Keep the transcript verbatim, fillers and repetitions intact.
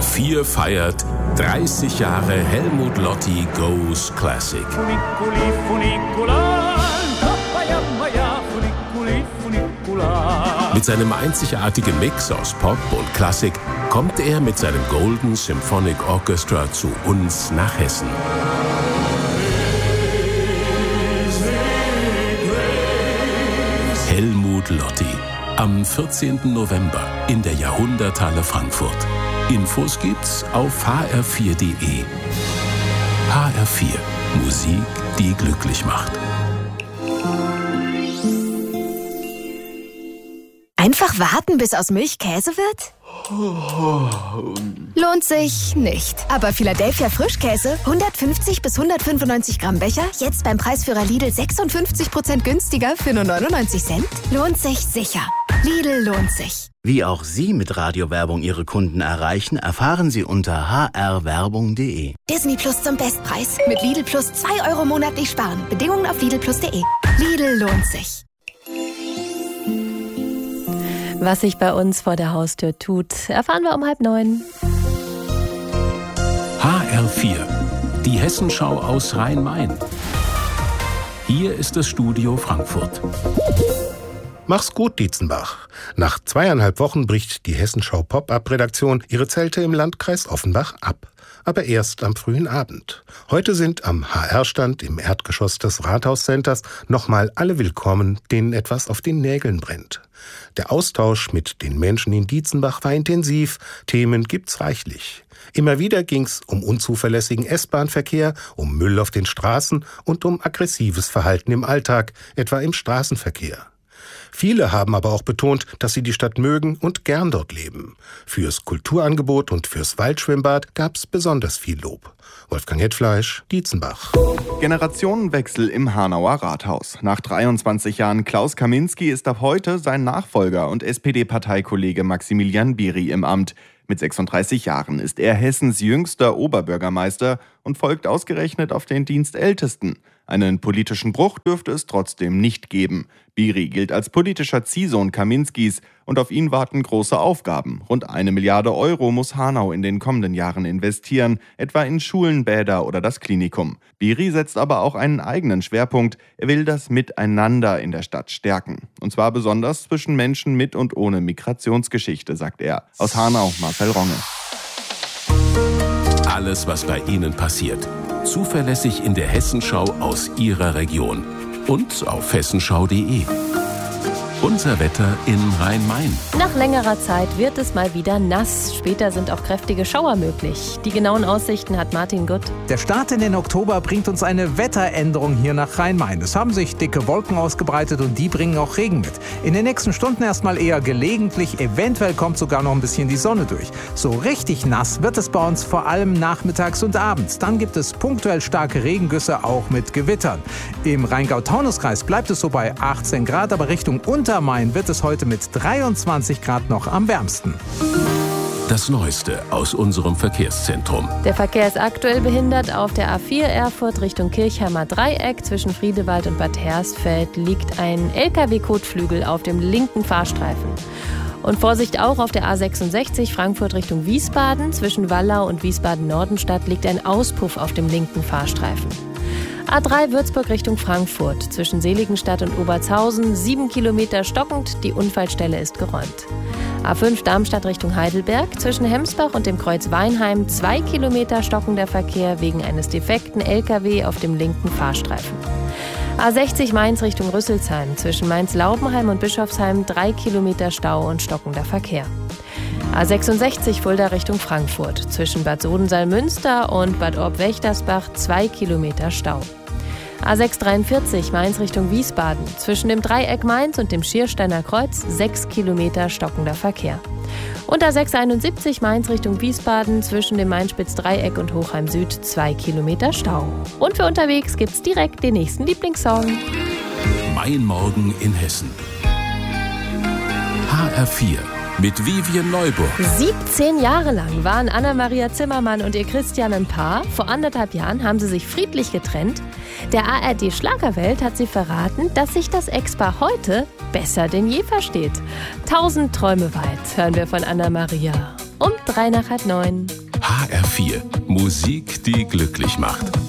vier feiert dreißig Jahre Helmut Lotti Goes Classic. Funiculi, funicula, tapayamaya, funiculi, funicula. Mit seinem einzigartigen Mix aus Pop und Klassik kommt er mit seinem Golden Symphonic Orchestra zu uns nach Hessen. Helmut Lotti. Am vierzehnten November in der Jahrhunderthalle Frankfurt. Infos gibt's auf h r vier punkt d e. H R vier. Musik, die glücklich macht. Einfach warten, bis aus Milch Käse wird? Lohnt sich nicht. Aber Philadelphia Frischkäse, hundertfünfzig bis hundertfünfundneunzig Gramm Becher, jetzt beim Preisführer Lidl sechsundfünfzig Prozent günstiger für nur neunundneunzig Cent? Lohnt sich sicher. Lidl lohnt sich. Wie auch Sie mit Radiowerbung Ihre Kunden erreichen, erfahren Sie unter h r werbung punkt d e. Disney Plus zum Bestpreis. Mit Lidl Plus zwei Euro monatlich sparen. Bedingungen auf lidl plus punkt d e. Lidl lohnt sich. Was sich bei uns vor der Haustür tut, erfahren wir um halb neun. H R vier. Die Hessenschau aus Rhein-Main. Hier ist das Studio Frankfurt. Mach's gut, Dietzenbach. Nach zweieinhalb Wochen bricht die Hessenschau Pop-Up-Redaktion ihre Zelte im Landkreis Offenbach ab. Aber erst am frühen Abend. Heute sind am H R-Stand im Erdgeschoss des Rathauscenters nochmal alle willkommen, denen etwas auf den Nägeln brennt. Der Austausch mit den Menschen in Dietzenbach war intensiv, Themen gibt's reichlich. Immer wieder ging's um unzuverlässigen S-Bahn-Verkehr, um Müll auf den Straßen und um aggressives Verhalten im Alltag, etwa im Straßenverkehr. Viele haben aber auch betont, dass sie die Stadt mögen und gern dort leben. Fürs Kulturangebot und fürs Waldschwimmbad gab's besonders viel Lob. Wolfgang Hetfleisch, Dietzenbach. Generationenwechsel im Hanauer Rathaus. Nach dreiundzwanzig Jahren Klaus Kaminski ist ab heute sein Nachfolger und S P D-Parteikollege Maximilian Biri im Amt. Mit sechsunddreißig Jahren ist er Hessens jüngster Oberbürgermeister und folgt ausgerechnet auf den Dienstältesten. Einen politischen Bruch dürfte es trotzdem nicht geben. Biri gilt als politischer Ziehsohn Kaminskis und auf ihn warten große Aufgaben. Rund eine Milliarde Euro muss Hanau in den kommenden Jahren investieren, etwa in Schulen, Bäder oder das Klinikum. Biri setzt aber auch einen eigenen Schwerpunkt. Er will das Miteinander in der Stadt stärken. Und zwar besonders zwischen Menschen mit und ohne Migrationsgeschichte, sagt er. Aus Hanau, Marcel Ronge. Alles, was bei Ihnen passiert. Zuverlässig in der Hessenschau aus Ihrer Region. Und auf hessenschau punkt d e. Unser Wetter in Rhein-Main. Nach längerer Zeit wird es mal wieder nass. Später sind auch kräftige Schauer möglich. Die genauen Aussichten hat Martin Gutt. Der Start in den Oktober bringt uns eine Wetteränderung hier nach Rhein-Main. Es haben sich dicke Wolken ausgebreitet und die bringen auch Regen mit. In den nächsten Stunden erstmal eher gelegentlich. Eventuell kommt sogar noch ein bisschen die Sonne durch. So richtig nass wird es bei uns vor allem nachmittags und abends. Dann gibt es punktuell starke Regengüsse, auch mit Gewittern. Im Rheingau-Taunus-Kreis bleibt es so bei achtzehn Grad, aber Richtung Untermain wird es heute mit dreiundzwanzig Grad noch am wärmsten. Das Neueste aus unserem Verkehrszentrum. Der Verkehr ist aktuell behindert. Auf der A vier Erfurt Richtung Kirchheimer Dreieck zwischen Friedewald und Bad Hersfeld liegt ein L K W-Kotflügel auf dem linken Fahrstreifen. Und Vorsicht auch auf der A sechsundsechzig Frankfurt Richtung Wiesbaden. Zwischen Wallau und Wiesbaden-Nordenstadt liegt ein Auspuff auf dem linken Fahrstreifen. A drei Würzburg Richtung Frankfurt. Zwischen Seligenstadt und Obertshausen sieben Kilometer stockend. Die Unfallstelle ist geräumt. A fünf Darmstadt Richtung Heidelberg. Zwischen Hemsbach und dem Kreuz Weinheim zwei Kilometer stockender Verkehr wegen eines defekten L K W auf dem linken Fahrstreifen. A sechzig Mainz Richtung Rüsselsheim. Zwischen Mainz-Laubenheim und Bischofsheim drei Kilometer Stau und stockender Verkehr. A sechsundsechzig Fulda Richtung Frankfurt. Zwischen Bad Sodensalmünster und Bad Orb-Wächtersbach zwei Kilometer Stau. A sechshundertdreiundvierzig Mainz Richtung Wiesbaden. Zwischen dem Dreieck Mainz und dem Schiersteiner Kreuz sechs Kilometer stockender Verkehr. Und A sechshunderteinundsiebzig Mainz Richtung Wiesbaden. Zwischen dem Mainspitz-Dreieck und Hochheim Süd zwei Kilometer Stau. Und für unterwegs gibt's direkt den nächsten Lieblingssong. Mein Morgen in Hessen. H R vier. Mit Vivian Neuburg. siebzehn Jahre lang waren Anna-Maria Zimmermann und ihr Christian ein Paar. Vor anderthalb Jahren haben sie sich friedlich getrennt. Der A R D-Schlagerwelt hat sie verraten, dass sich das Ex-Paar heute besser denn je versteht. Tausend Träume weit hören wir von Anna-Maria. Um drei nach halb neun. H R vier. Musik, die glücklich macht.